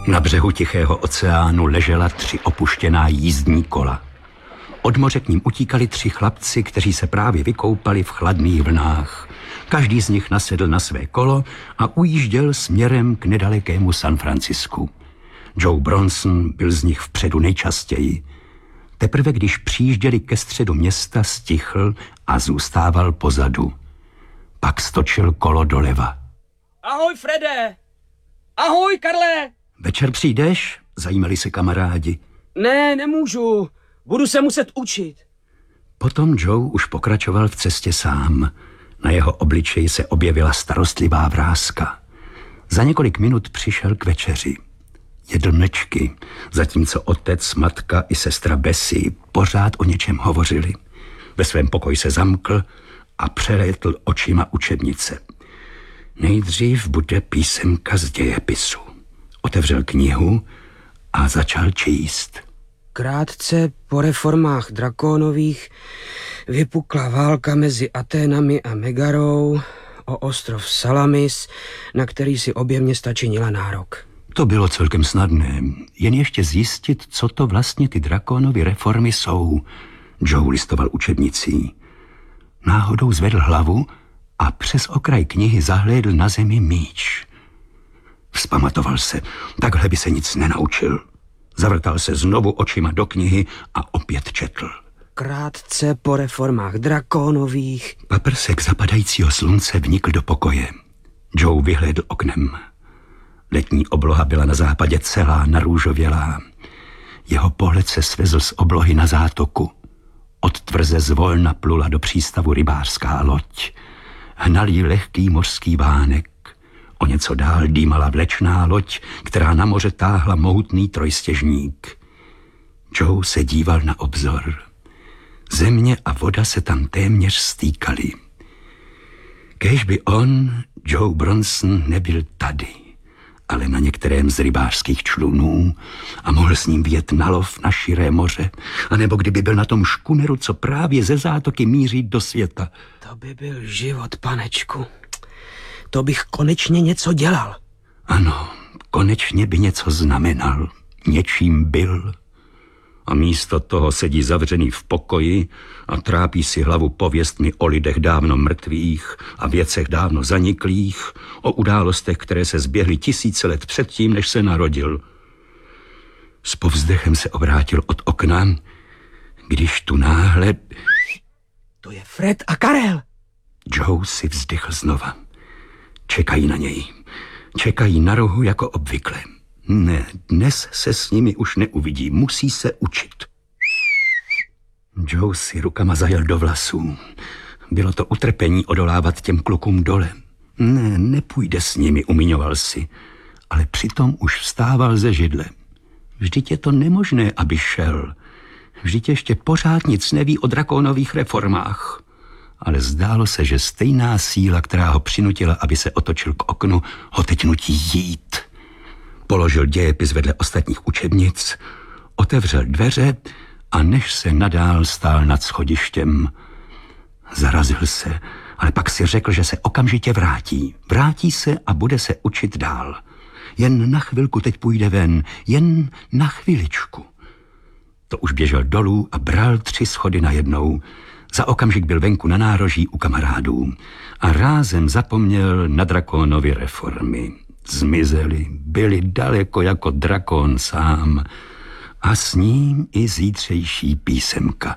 Na břehu Tichého oceánu ležela 3 opuštěná jízdní kola. Od moře k ním utíkali 3 chlapci, kteří se právě vykoupali v chladných vlnách. Každý z nich nasedl na své kolo a ujížděl směrem k nedalekému San Francisku. Joe Bronson byl z nich vpředu nejčastěji. Teprve když přijížděli ke středu města, stichl a zůstával pozadu. Pak stočil kolo doleva. Ahoj, Frede! Ahoj, Karle! Večer přijdeš? Zajímali se kamarádi. Ne, nemůžu. Budu se muset učit. Potom Joe už pokračoval v cestě sám. Na jeho obličeji se objevila starostlivá vráska. Za několik minut přišel k večeři. Jedl mlčky, zatímco otec, matka i sestra Bessie pořád o něčem hovořili. Ve svém pokoji se zamkl a přelétl očima učebnice. Nejdřív bude písemka z dějepisu. Otevřel knihu a začal číst. Krátce po reformách Drakonových vypukla válka mezi Aténami a Megarou o ostrov Salamis, na který si obě města činila nárok. To bylo celkem snadné, jen ještě zjistit, co to vlastně ty Drakonovy reformy jsou. Joe listoval učebnicí. Náhodou zvedl hlavu a přes okraj knihy zahlédl na zemi míč. Vzpamatoval se, takhle by se nic nenaučil. Zavrtal se znovu očima do knihy a opět četl. Krátce po reformách Drakonových. Paprsek zapadajícího slunce vnikl do pokoje. Joe vyhlédl oknem. Letní obloha byla na západě celá narůžovělá. Jeho pohled se svezl z oblohy na zátoku. Od tvrze zvolna plula do přístavu rybářská loď. Hnal jí lehký mořský vánek. O něco dál dýmala vlečná loď, která na moře táhla mohutný trojstěžník. Joe se díval na obzor. Země a voda se tam téměř stýkaly. Kéž by on, Joe Bronson, nebyl tady, ale na některém z rybářských člunů a mohl s ním vyjet na lov na širé moře, anebo kdyby byl na tom škuneru, co právě ze zátoky míří do světa. To by byl život, panečku. To bych konečně něco dělal. Ano, konečně by něco znamenal. Něčím byl. A místo toho sedí zavřený v pokoji a trápí si hlavu pověstmi o lidech dávno mrtvých a věcech dávno zaniklých, o událostech, které se zběhly 1000 let předtím, než se narodil. S povzdechem se obrátil od okna, když tu náhle... To je Fred a Karel. Joe si vzdychl znova. Čekají na něj. Čekají na rohu jako obvykle. Ne, dnes se s nimi už neuvidí. Musí se učit. Joe si rukama zajel do vlasů. Bylo to utrpení odolávat těm klukům dole. Ne, nepůjde s nimi, umíňoval si. Ale přitom už vstával ze židle. Vždyť je to nemožné, aby šel. Vždyť ještě pořád nic neví o drakonových reformách. Ale zdálo se, že stejná síla, která ho přinutila, aby se otočil k oknu, ho teď nutí jít. Položil dějepis vedle ostatních učebnic, otevřel dveře a než se nadál stál nad schodištěm. Zarazil se, ale pak si řekl, že se okamžitě vrátí. Vrátí se a bude se učit dál. Jen na chvilku teď půjde ven, jen na chviličku. To už běžel dolů a bral 3 schody najednou. Za okamžik byl venku na nároží u kamarádů a rázem zapomněl na Drakonovy reformy. Zmizeli, byli daleko jako drakon sám a s ním i zítřejší písemka.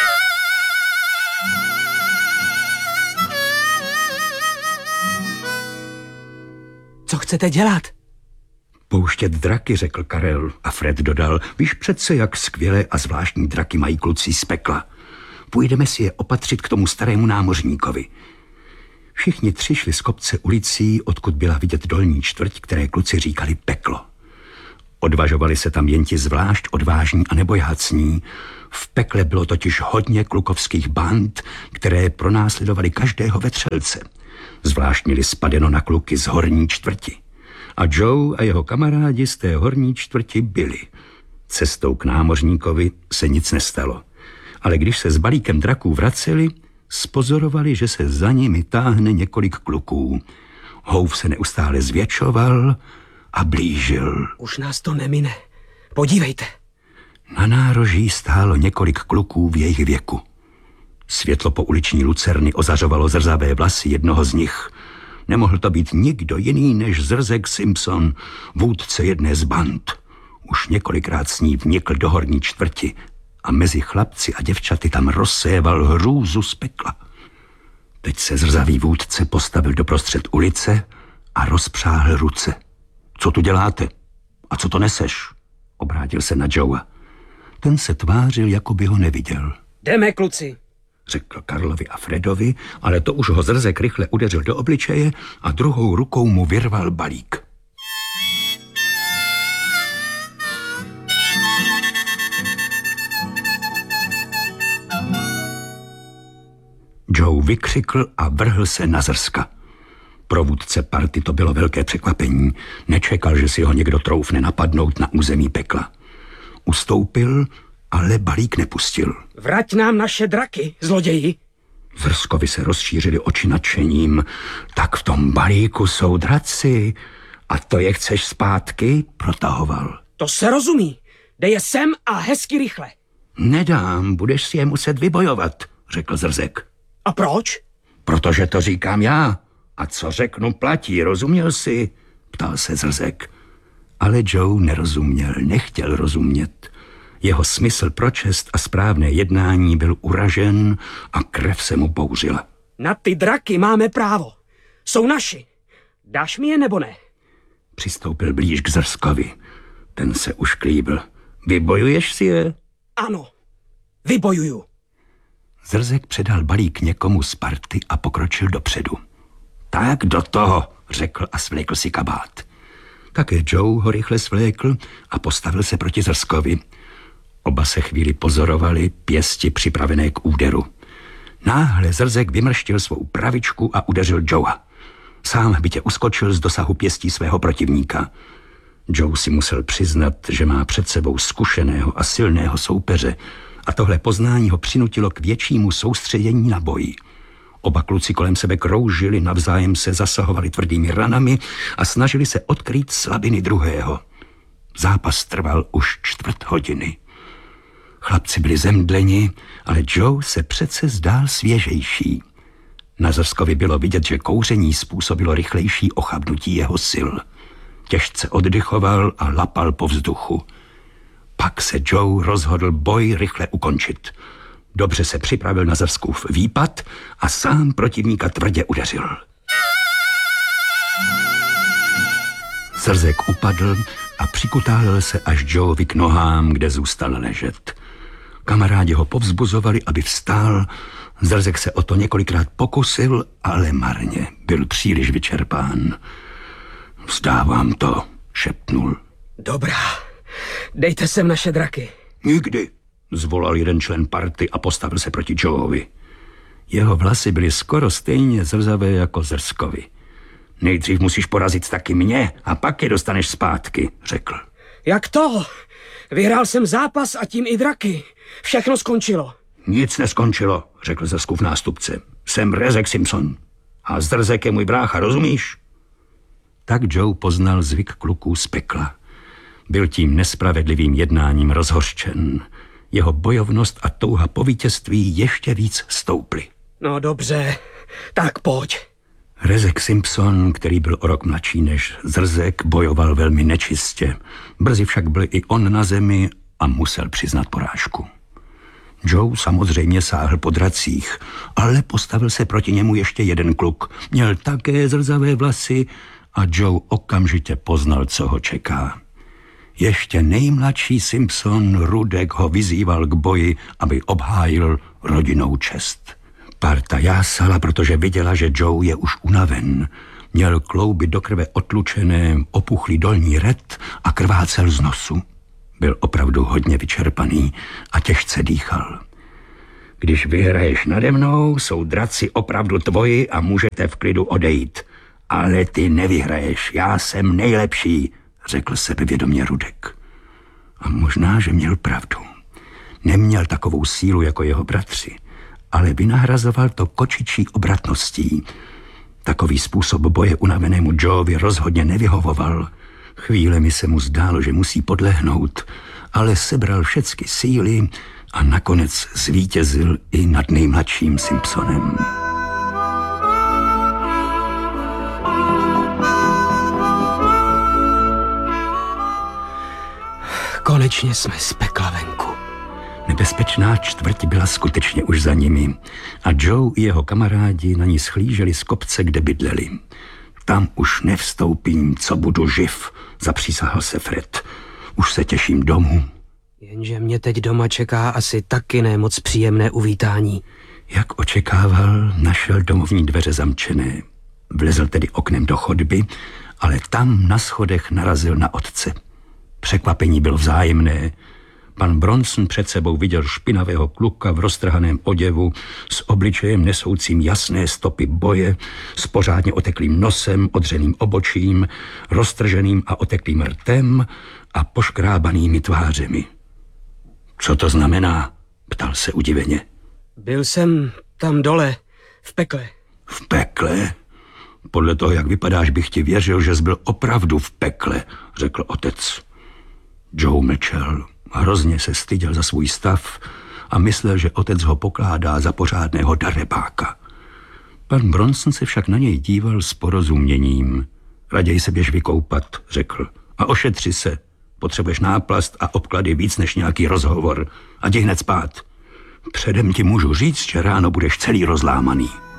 Co chcete dělat? Pouštět draky, řekl Karel a Fred dodal, víš přece, jak skvělé a zvláštní draky mají kluci z pekla. Půjdeme si je opatřit k tomu starému námořníkovi. Všichni 3 šli z kopce ulicí, odkud byla vidět dolní čtvrť, které kluci říkali peklo. Odvažovali se tam jen ti zvlášť odvážní a nebojácní. V pekle bylo totiž hodně klukovských band, které pronásledovali každého vetřelce. Zvlášť měli spadeno na kluky z horní čtvrti. A Joe a jeho kamarádi z té horní čtvrti byli. Cestou k námořníkovi se nic nestalo. Ale když se s balíkem draků vraceli, spozorovali, že se za nimi táhne několik kluků. Houv se neustále zvětšoval a blížil. Už nás to nemine. Podívejte. Na nároží stálo několik kluků v jejich věku. Světlo po uliční lucerny ozařovalo zrzavé vlasy jednoho z nich. Nemohl to být nikdo jiný než Zrzek Simpson, vůdce jedné z band. Už několikrát s ní vnikl do horní čtvrti a mezi chlapci a děvčaty tam rozséval hrůzu z pekla. Teď se zrzavý vůdce postavil doprostřed ulice a rozpřáhl ruce. Co tu děláte? A co to neseš? Obrátil se na Joea. Ten se tvářil, jako by ho neviděl. Jdeme, kluci, řekl Karlovi a Fredovi, ale to už ho Zrzek rychle udeřil do obličeje a druhou rukou mu vyrval balík. Joe vykřikl a vrhl se na Zrzka. Pro vůdce party to bylo velké překvapení. Nečekal, že si ho někdo troufne napadnout na území pekla. Ustoupil, ale balík nepustil. Vrať nám naše draky, zloději. Zrzkovi se rozšířily oči nadšením. Tak v tom balíku jsou draci. A to je chceš zpátky? Protahoval. To se rozumí. Dej je sem a hezky rychle. Nedám, budeš si je muset vybojovat, řekl Zrzek. A proč? Protože to říkám já. A co řeknu platí, rozuměl jsi? Ptal se Zrzek. Ale Joe nerozuměl, nechtěl rozumět. Jeho smysl pro čest a správné jednání byl uražen a krev se mu bouřila. Na ty draky máme právo. Jsou naši. Dáš mi je nebo ne? Přistoupil blíž k Zrzkovi. Ten se už klíbil. Vybojuješ si je? Ano, vybojuju. Zrzek předal balík někomu z party a pokročil dopředu. Tak do toho, řekl a svlékl si kabát. Také Joe ho rychle svlékl a postavil se proti Zrzkovi. Oba se chvíli pozorovali, pěsti připravené k úderu. Náhle Zrzek vymrštil svou pravičku a udeřil Joea. Sám bytě uskočil z dosahu pěstí svého protivníka. Joe si musel přiznat, že má před sebou zkušeného a silného soupeře a tohle poznání ho přinutilo k většímu soustředění na boji. Oba kluci kolem sebe kroužili, navzájem se zasahovali tvrdými ranami a snažili se odkrýt slabiny druhého. Zápas trval už 1/4 hodiny. Chlapci byli zemdleni, ale Joe se přece zdál svěžejší. Na Zrzkovi bylo vidět, že kouření způsobilo rychlejší ochabnutí jeho sil. Těžce oddychoval a lapal po vzduchu. Pak se Joe rozhodl boj rychle ukončit. Dobře se připravil na Zrzkův výpad a sám protivníka tvrdě udeřil. Zrzek upadl a přikutálil se až Joevi k nohám, kde zůstal ležet. Kamarádi ho povzbuzovali, aby vstál. Zrzek se o to několikrát pokusil, ale marně. Byl příliš vyčerpán. Vzdávám to, šepnul. Dobrá, dejte sem naše draky. Nikdy, zvolal jeden člen party a postavil se proti Joeovi. Jeho vlasy byly skoro stejně zrzavé jako Zrzkovi. Nejdřív musíš porazit taky mě a pak je dostaneš zpátky, řekl. Jak to? Vyhrál jsem zápas a tím i draky. Všechno skončilo. Nic neskončilo, řekl Zrzkův nástupce. Jsem Rezek Simpson. A Zrzek je můj brácha, rozumíš? Tak Joe poznal zvyk kluků z pekla. Byl tím nespravedlivým jednáním rozhořčen. Jeho bojovnost a touha po vítězství ještě víc stouply. No dobře, tak pojď. Rezek Simpson, který byl o rok mladší než Zrzek, bojoval velmi nečistě. Brzy však byl i on na zemi a musel přiznat porážku. Joe samozřejmě sáhl po dracích, ale postavil se proti němu ještě jeden kluk. Měl také zrzavé vlasy a Joe okamžitě poznal, co ho čeká. Ještě nejmladší Simpson, Rudek, ho vyzýval k boji, aby obhájil rodinnou čest. Parta jásala, protože viděla, že Joe je už unaven. Měl klouby do krve otlučené, opuchlý dolní ret a krvácel z nosu. Byl opravdu hodně vyčerpaný a těžce dýchal. Když vyhraješ nade mnou, jsou draci opravdu tvoji a můžete v klidu odejít. Ale ty nevyhraješ, já jsem nejlepší, řekl sebevědomě Rudek. A možná, že měl pravdu. Neměl takovou sílu jako jeho bratři, ale vynahrazoval to kočičí obratností. Takový způsob boje unavenému Joeovi rozhodně nevyhovoval. Chvílemi se mu zdálo, že musí podlehnout, ale sebral všechny síly a nakonec zvítězil i nad nejmladším Simpsonem. Konečně jsme z pekla venku. Nebezpečná čtvrť byla skutečně už za nimi a Joe i jeho kamarádi na ní schlíželi z kopce, kde bydleli. Tam už nevstoupím, co budu živ, zapřísahal se Fred. Už se těším domů. Jenže mě teď doma čeká asi taky nemoc příjemné uvítání. Jak očekával, našel domovní dveře zamčené. Vlezl tedy oknem do chodby, ale tam na schodech narazil na otce. Překvapení bylo vzájemné. Pan Bronson před sebou viděl špinavého kluka v roztrhaném oděvu s obličejem nesoucím jasné stopy boje, s pořádně oteklým nosem, odřeným obočím, roztrženým a oteklým rtem a poškrábanými tvářemi. Co to znamená? Ptal se udiveně. Byl jsem tam dole, v pekle. V pekle? Podle toho, jak vypadáš, bych ti věřil, že jsi byl opravdu v pekle, řekl otec. Joe mlčel. Hrozně se styděl za svůj stav a myslel, že otec ho pokládá za pořádného darebáka. Pan Bronson se však na něj díval s porozuměním. Raději se běž vykoupat, řekl. A ošetři se. Potřebuješ náplast a obklady víc než nějaký rozhovor. A jdi hned spát. Předem ti můžu říct, že ráno budeš celý rozlámaný.